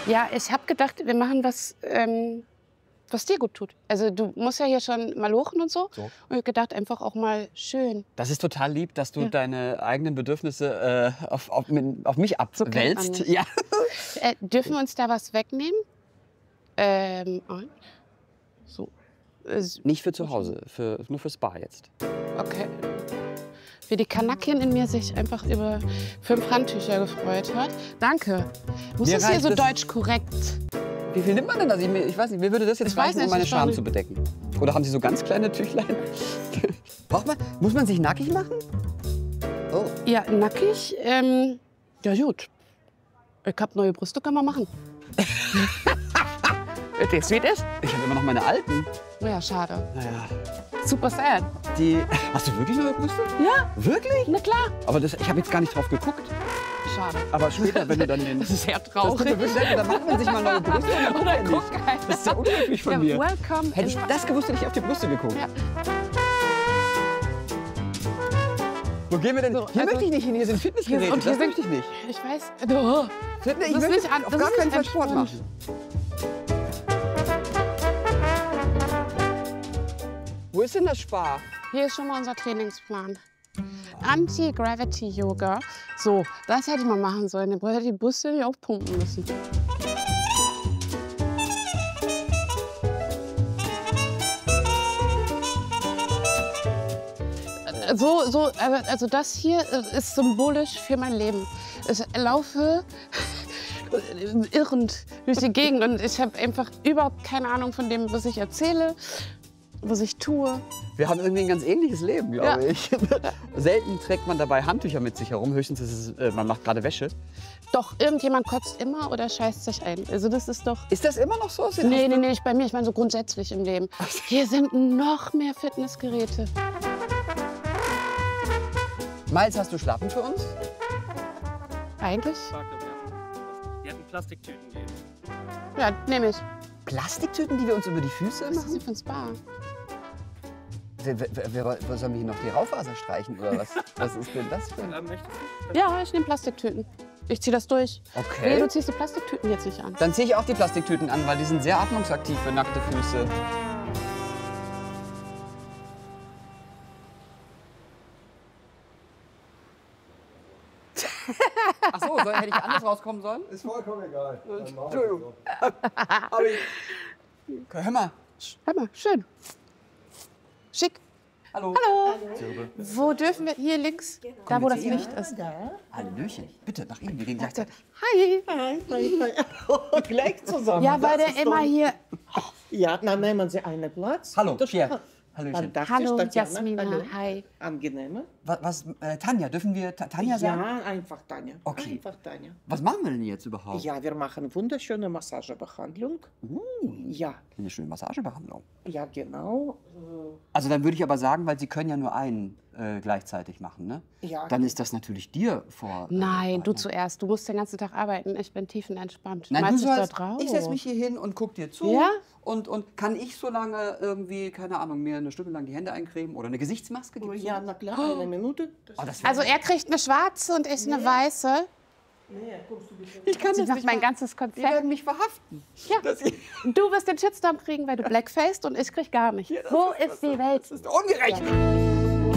Ja, ich habe gedacht, wir machen was, was dir gut tut. Also du musst ja hier schon malochen und so. Und ich habe gedacht, einfach auch mal schön. Das ist total lieb, dass du deine eigenen Bedürfnisse auf mich abwälzt. So ja. Dürfen wir uns da was wegnehmen? So. Nicht für zu Hause, nur fürs Spa jetzt. Okay. Wie die Kanakin in mir sich einfach über 5 Handtücher gefreut hat. Danke. Muss das hier so deutsch korrekt? Wie viel nimmt man denn? Also ich weiß nicht, mir würde das jetzt reichen, um meine Scham zu bedecken. Oder haben Sie so ganz kleine Tüchlein? Muss man sich nackig machen? Oh. Ja, nackig? Ja gut. Ich hab neue Brüste, kann man machen. Das wird es? Ich habe immer noch meine alten. Ja, schade. Naja. Super sad. Hast du wirklich neue Brüste? Ja. Wirklich? Na klar. Aber ich habe jetzt gar nicht drauf geguckt. Schade. Aber später, wenn du dann den... Das ist sehr traurig. Dann macht man sich mal neue Brüste. Oder guck einfach. Das ist ja unhöflich von mir. Welcome. Hätte ich das gewusst, hätte ich auf die Brüste geguckt. Ja. Wo gehen wir denn? So, Hier also, möchte ich nicht hin, hier sind Fitnessgeräte. Und hier das möchte ich nicht. Ich weiß. Oh. Fitness, ich Das ist möchte nicht an- auf das gar ist keinen nicht Fall Sport entspannt. machen. Wo ist denn das Spa? Hier ist schon mal unser Trainingsplan. Anti-Gravity-Yoga. So, das hätte ich mal machen sollen. Dann hätte die Brüste nicht aufpumpen müssen. Also das hier ist symbolisch für mein Leben. Ich laufe irrend durch die Gegend und ich habe einfach überhaupt keine Ahnung von dem, was ich erzähle, was ich tue. Wir haben irgendwie ein ganz ähnliches Leben, glaube Ja. ich. Selten trägt man dabei Handtücher mit sich herum. Höchstens ist es, man macht gerade Wäsche. Doch, irgendjemand kotzt immer oder scheißt sich ein. Also das ist doch... Ist das immer noch so? Nee, nicht bei mir. Ich meine so grundsätzlich im Leben. Hier sind noch mehr Fitnessgeräte. Miles, hast du Schlappen für uns? Eigentlich? Die hatten Plastiktüten gegeben. Ja, nehme ich. Plastiktüten, die wir uns über die Füße Was ist das machen? hier für ein Spa? Sollen wir hier noch die Raufaser streichen oder was? Was ist denn das für ein... Möchtest du? Ja, ich nehme Plastiktüten. Ich ziehe das durch. Okay. Nee, du ziehst die Plastiktüten jetzt nicht an. Dann ziehe ich auch die Plastiktüten an, weil die sind sehr atmungsaktiv für nackte Füße. Ach so, hätte ich anders rauskommen sollen? Ist vollkommen egal. Entschuldigung. Hör mal. Hör mal, schön. Schick. Hallo. Hallo. Wo dürfen wir? Hier links? Da, wo das Licht ist. Hallöchen. Bitte, nach Ihnen. Wir gehen gleichzeitig. Hi. Gleich zusammen. Ja, weil der immer hier... Ja, dann nehmen Sie einen Platz. Hallo, Pierre. Hallöchen. Fantastisch, Hallo, Tatjana. Jasmina. Hallo. Hi. Angenehme. Tanja, dürfen wir Tanja sagen? Ja, einfach Tanja. Okay. Einfach Tanja. Was machen wir denn jetzt überhaupt? Ja, wir machen wunderschöne Massagebehandlung. Ja, Eine schöne Massagebehandlung. ja, genau. Also dann würde ich aber sagen, weil Sie können ja nur einen gleichzeitig machen, ne? Ja. Dann ist das natürlich dir vor. Nein, du zuerst. Du musst den ganzen Tag arbeiten. Ich bin tiefenentspannt. Nein, Meinst du dich sollst, da drauf? ich setze mich hier hin und guck dir zu. Ja? Und kann ich so lange irgendwie, keine Ahnung, mir eine Stunde lang die Hände eincremen oder eine Gesichtsmaske? Gibt's Ja, na klar, eine Minute. Oh, das wär- Also er kriegt eine schwarze und ich eine weiße. ich kann Sie das macht nicht mein machen. ganzes Die Konzept. werden mich verhaften. Ja. Das ist, Du wirst den Shitstorm kriegen, weil du blackfaced und ich krieg gar nicht. Wo ist die Welt? das ist ungerecht.